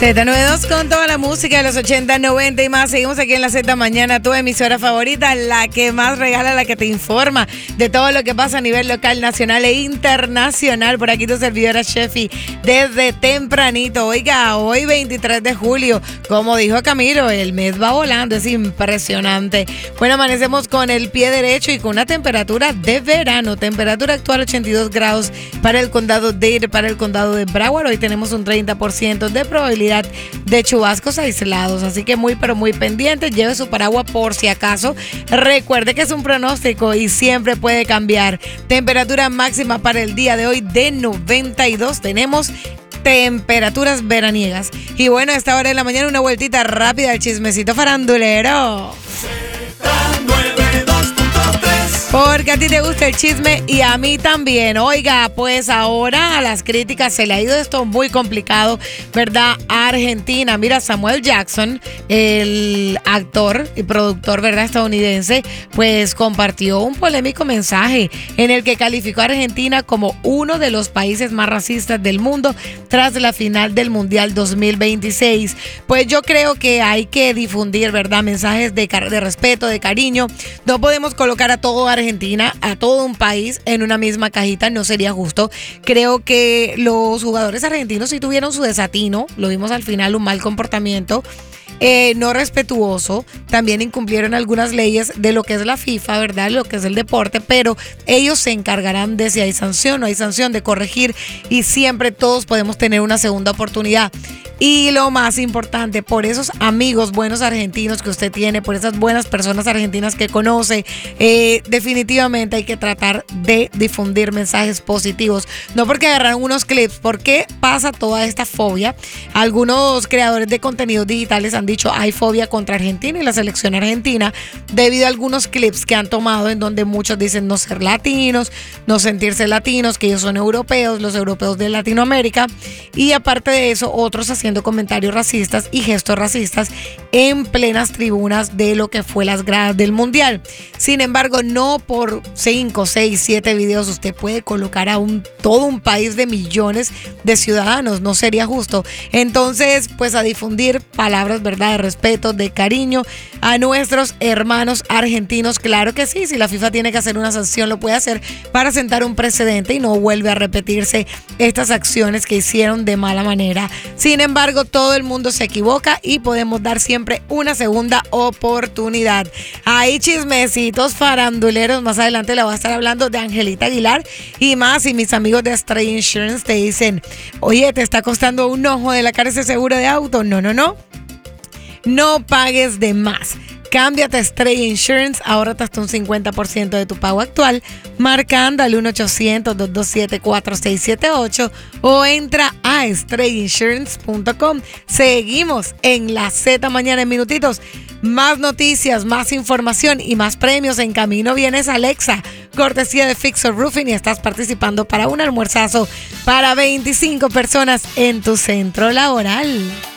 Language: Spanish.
Z92 con toda la música de los 80, 90 y más. Seguimos aquí en la Z Mañana, tu emisora favorita, la que más regala, la que te informa de todo lo que pasa a nivel local, nacional e internacional. Por aquí tu servidora Chefi desde tempranito. Oiga, hoy 23 de julio, como dijo Camilo, el mes va volando, es impresionante. Bueno, amanecemos con el pie derecho y con una temperatura de verano. Temperatura actual 82 grados para el condado Dade, para el condado de Broward. Hoy tenemos un 30% de probabilidad de chubascos aislados, así que muy pero muy pendiente, lleve su paraguas por si acaso. Recuerde que es un pronóstico y siempre puede cambiar. Temperatura máxima para el día de hoy de 92, tenemos temperaturas veraniegas. Y bueno, a esta hora de la mañana una vueltita rápida al chismecito farandulero. Porque a ti te gusta el chisme y a mí también. Oiga, pues ahora a las críticas se le ha ido esto muy complicado, ¿verdad? A Argentina. Mira, Samuel Jackson, el actor y productor, ¿verdad?, estadounidense, pues compartió un polémico mensaje en el que calificó a Argentina como uno de los países más racistas del mundo tras la final del Mundial 2026. Pues yo creo que hay que difundir, ¿verdad?, mensajes de respeto, de cariño. No podemos colocar a todo Argentina, a todo un país en una misma cajita, no sería justo. Creo que los jugadores argentinos sí tuvieron su desatino, lo vimos al final, un mal comportamiento no respetuoso, también incumplieron algunas leyes de lo que es la FIFA, ¿verdad?, lo que es el deporte, pero ellos se encargarán de si hay sanción o no hay sanción, de corregir, y siempre todos podemos tener una segunda oportunidad. Y lo más importante, por esos amigos buenos argentinos que usted tiene, por esas buenas personas argentinas que conoce, definitivamente hay que tratar de difundir mensajes positivos. No porque agarraron unos clips. ¿Por qué pasa toda esta fobia? Algunos creadores de contenidos digitales han dicho hay fobia contra Argentina y la selección argentina debido a algunos clips que han tomado en donde muchos dicen no ser latinos, no sentirse latinos, que ellos son europeos, los europeos de Latinoamérica, y aparte de eso otros haciendo comentarios racistas y gestos racistas en plenas tribunas de lo que fue las gradas del Mundial. Sin embargo, no por 5, 6, 7 videos usted puede colocar a todo un país de millones de ciudadanos, no sería justo. Entonces, pues a difundir palabras, ¿verdad?, de respeto, de cariño a nuestros hermanos argentinos. Claro que sí, si la FIFA tiene que hacer una sanción, lo puede hacer para sentar un precedente y no vuelve a repetirse estas acciones que hicieron de mala manera. Sin embargo, todo el mundo se equivoca y podemos dar siempre una segunda oportunidad. Hay chismecitos faranduleros. Más adelante le voy a estar hablando de Angelita Aguilar y más. Y mis amigos de Stray Insurance te dicen, oye, ¿te está costando un ojo de la cara ese seguro de auto? No. No pagues de más. Cámbiate a Stray Insurance, ahórrate hasta un 50% de tu pago actual, marcando al 1-800-227-4678 o entra a strayinsurance.com. Seguimos en la Z Mañana en minutitos. Más noticias, más información y más premios. En camino vienes Alexa, cortesía de Fixer Roofing, y estás participando para un almuerzazo para 25 personas en tu centro laboral.